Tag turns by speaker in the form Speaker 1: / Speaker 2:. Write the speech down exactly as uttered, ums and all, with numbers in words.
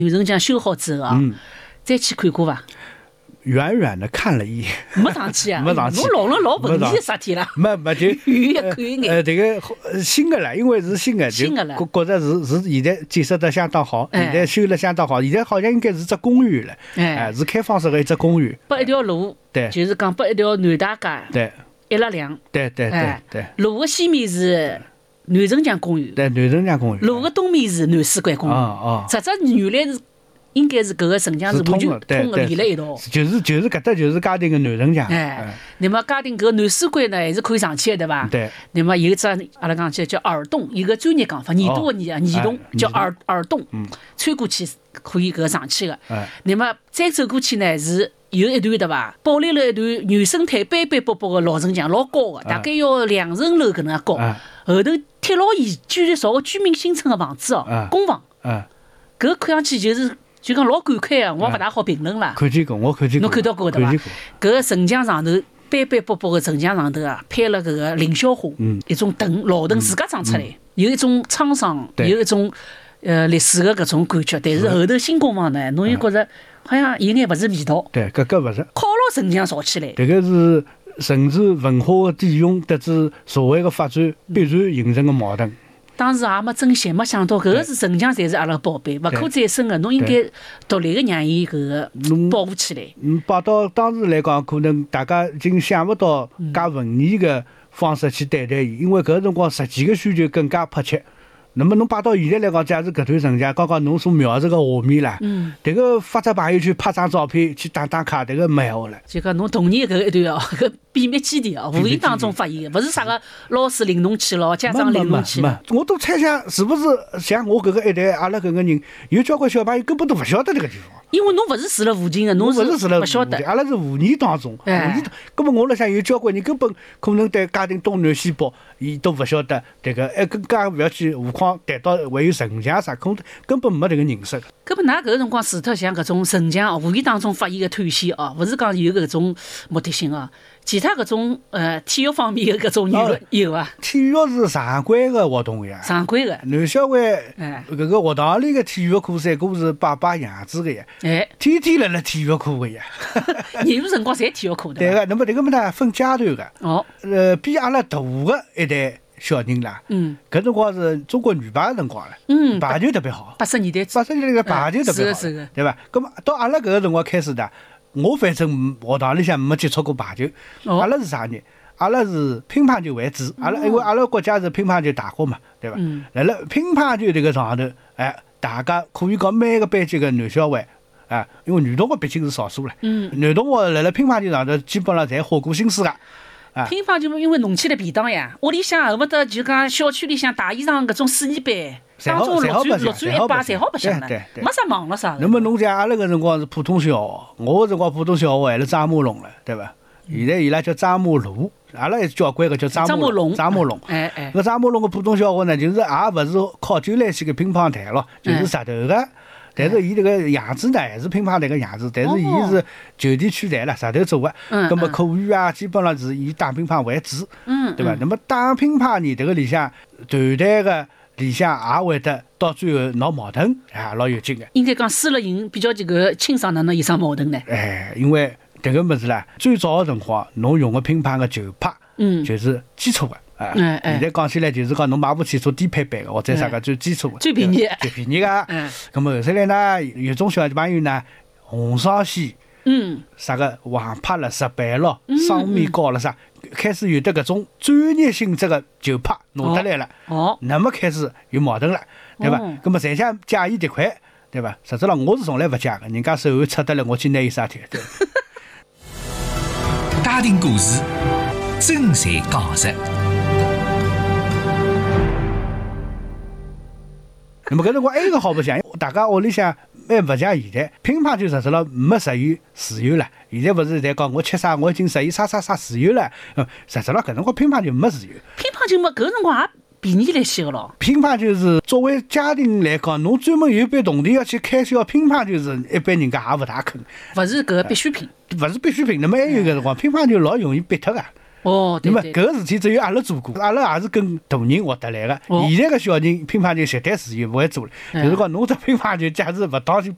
Speaker 1: 女人讲修好之后啊，
Speaker 2: 嗯，
Speaker 1: 再去看过伐？
Speaker 2: 远远的看了一眼，
Speaker 1: 没上去啊，
Speaker 2: 没上去
Speaker 1: 侬老了老文艺的啥体啦？
Speaker 2: 没没就
Speaker 1: 远一看一眼。
Speaker 2: 呃，这个呃新的了，因为是新的，就
Speaker 1: 新的了
Speaker 2: 觉觉着是是现在建设得相当好，
Speaker 1: 哎
Speaker 2: 现在修了相当好，现在好像应该是只公寓了，
Speaker 1: 哎
Speaker 2: 哎，是开放式的一只公寓，
Speaker 1: 拨一条路，
Speaker 2: 对
Speaker 1: 就是讲拨一条南大街，
Speaker 2: 对
Speaker 1: 一拉两，
Speaker 2: 对对对
Speaker 1: 哎
Speaker 2: 对
Speaker 1: 路的西面是南城墙公园，
Speaker 2: 对，南城墙公寓，
Speaker 1: 路的东面是南水关公
Speaker 2: 啊
Speaker 1: 园。
Speaker 2: 啊，
Speaker 1: 实质原来是应该是搿个城墙是完全
Speaker 2: 是通的对
Speaker 1: 通的
Speaker 2: 对
Speaker 1: 连了一道。
Speaker 2: 就是就是搿搭就是嘉定的南城墙，
Speaker 1: 哎，那么嘉定搿南水关呢，还是可以上去的，对伐？
Speaker 2: 对。
Speaker 1: 那么有一只阿拉讲起叫耳洞，有个专业讲法，耳朵的耳，耳洞
Speaker 2: 哎
Speaker 1: 叫耳耳洞
Speaker 2: 嗯，
Speaker 1: 穿过去可以搿上去的
Speaker 2: 哎。
Speaker 1: 那么再走过去呢是。有一段对伐？保留了一段原生态斑斑驳驳的老城墙，老高的，大概要两层楼搿能介高。
Speaker 2: 哎
Speaker 1: 后头贴牢伊居然造个居民新村的房子哦
Speaker 2: 哎，
Speaker 1: 公房，
Speaker 2: 嗯，
Speaker 1: 搿看上去就是就讲老感慨啊，我也勿大好评论啦。
Speaker 2: 看见过，我看见过，
Speaker 1: 侬看到过对伐
Speaker 2: 看见过，？
Speaker 1: 搿个城墙上头斑斑驳驳的城墙上头啊，配了搿个凌霄花，
Speaker 2: 嗯
Speaker 1: 一种藤老藤自家长出来，有一种沧桑，
Speaker 2: 对
Speaker 1: 有一种呃历史的搿种感觉。但是后头新公房呢，侬又觉着好像有眼勿是味道，
Speaker 2: 对，搿个勿是，
Speaker 1: 靠牢城墙造起来。
Speaker 2: 迭个是城市文化的底蕴，得知社会的发展必然形成的矛盾。
Speaker 1: 当时也没珍惜，没想到搿个是城墙，侪是阿拉宝贝，勿可再生的。侬应该独立的让伊搿个保护起来。
Speaker 2: 嗯，摆到当时来讲，可能大家已经想不到介文艺的方式去对待伊，因为搿个辰光实际的需求更加迫切。那么侬摆到现在来讲，假如搿段城墙，刚刚侬所描述个画面啦，
Speaker 1: 嗯，
Speaker 2: 迭个发只朋友圈拍张照片去打打卡，迭个没闲话了。
Speaker 1: 就讲侬童年搿一段哦，搿秘密基地哦，无意当中发现的，勿是啥个老师领侬去咯，家长领侬去
Speaker 2: 没
Speaker 1: 了。
Speaker 2: 没，我都猜想是不是像我搿个一代，阿拉搿个人有交关小朋友根本都勿晓得迭个地方。
Speaker 1: 因为侬勿是住辣附近的，侬
Speaker 2: 我勿是住辣
Speaker 1: 勿晓得。
Speaker 2: 阿拉是无意当中，无
Speaker 1: 哎
Speaker 2: 意当。根本我辣想有交关人根本可能对嘉定东南西北，伊都勿晓得迭个，还更加勿要去，何况谈到还有城墙啥，可能根本没迭个认识的。
Speaker 1: 搿么㑚搿个辰光除脱像搿种城墙哦，无意当中发现个探险哦，勿是讲有搿种目的性哦，其他搿种呃体育方面的搿种娱乐有啊，
Speaker 2: 体育是常规个活动呀，
Speaker 1: 常规个。
Speaker 2: 南小湾
Speaker 1: 哎
Speaker 2: 搿个学堂里个体育课三哥是摆摆样子个呀，
Speaker 1: 哎，
Speaker 2: 天天辣辣体育课个呀。
Speaker 1: 业余辰光侪体育课伐？
Speaker 2: 对个，那么迭个么呢分阶段个，
Speaker 1: 哦，
Speaker 2: 呃，比阿拉大个一代小人啦，
Speaker 1: 嗯
Speaker 2: 搿辰光是中国女排个辰光了，
Speaker 1: 嗯，
Speaker 2: 排球特别好。
Speaker 1: 八十年代
Speaker 2: 八十年代个排球特别好
Speaker 1: 是的是的，
Speaker 2: 对伐？咁么到阿拉搿个辰光开始的，我反正学堂里向没接触过排球，
Speaker 1: 哦
Speaker 2: 阿拉是啥呢？阿拉是乒乓球为主，阿拉因为阿拉国家是乒乓球大国嘛，对伐？
Speaker 1: 嗯
Speaker 2: 辣辣乒乓球迭个场头，哎，大家可以讲每个班级个男小孩。啊，因为女同学毕竟是少数了，
Speaker 1: 嗯，
Speaker 2: 男同学辣辣乒乓球场头基本上侪花过心思个，啊，
Speaker 1: 乒乓球因为弄起来便当呀，屋里向恨不得就讲小区里向大衣裳搿种水泥板，
Speaker 2: 侪好
Speaker 1: 当中六
Speaker 2: 侪好白相
Speaker 1: 转六转一摆，侪好白相了
Speaker 2: 对对，对
Speaker 1: 没啥忙了啥的。
Speaker 2: 那么侬像阿拉搿辰光是普通小学，我个辰光普通小学还是张马龙了，对伐？现在伊拉叫张马路，阿拉还是交关个叫张马
Speaker 1: 张马龙，
Speaker 2: 张马龙。
Speaker 1: 哎哎，
Speaker 2: 搿张马龙个普通小学呢，就是也勿是考究来些个乒乓台咯，就是石头个。但是伊迭个样子呢，还是乒乓台个样子，但是伊是就地取材了，石头做个。
Speaker 1: 嗯
Speaker 2: 咁么课余啊，基本上是以打乒乓为主，
Speaker 1: 嗯，
Speaker 2: 对伐？那么打乒乓呢，迭个里向团队个里向也会得到最后闹矛盾，啊，老有劲个。
Speaker 1: 应该讲输了赢比较这个清爽，哪能有啥矛盾呢？
Speaker 2: 哎，因为迭个物事啦，最早个辰光，侬用个乒乓个球拍，
Speaker 1: 嗯，
Speaker 2: 就是基础个。啊，
Speaker 1: 哎哎
Speaker 2: 现在讲起来就是讲侬买部汽车低配版个，或者啥个最基础个，
Speaker 1: 最便宜
Speaker 2: 最便宜个。
Speaker 1: 嗯
Speaker 2: 咁么后头来呢，有种小朋友呢，红双线
Speaker 1: 嗯，
Speaker 2: 啥个横拍了、石板咯、双面高了啥，开始有得搿种专业性质个球拍拿得来了。
Speaker 1: 哦，
Speaker 2: 那么开始有矛盾了，对伐
Speaker 1: 哦？
Speaker 2: 咁么侪想借伊迭块，对伐？实质上我是从来勿借个，人家手汗擦得来，我去拿伊啥体？对。
Speaker 3: 家庭故事，真侪讲实。
Speaker 2: 那么搿辰光还有一个好白相，大家屋里向蛮勿像现在，乒乓球实质上没实现自由了。现在勿是在讲我吃啥，我已经实现啥啥啥自由了。嗯，实质上搿辰光乒乓球没自由。
Speaker 1: 乒乓球嘛，搿辰光也便宜来些个咯。
Speaker 2: 乒乓球是作为家庭来讲，侬专门有一笔铜钿要去开销乒乓球是一般人家也勿大肯，
Speaker 1: 勿是搿个必需品。
Speaker 2: 勿是必需品。那么还有一个辰光，乒乓球老容易憋脱个。
Speaker 1: 哦，对
Speaker 2: 那么
Speaker 1: 对。
Speaker 2: 搿个事体只有阿拉做过，阿拉也是跟大人学得来个。
Speaker 1: 哦
Speaker 2: 现在个小人乒乓球绝对自由勿会做了，
Speaker 1: 嗯
Speaker 2: 就是讲侬只乒乓球假如勿当心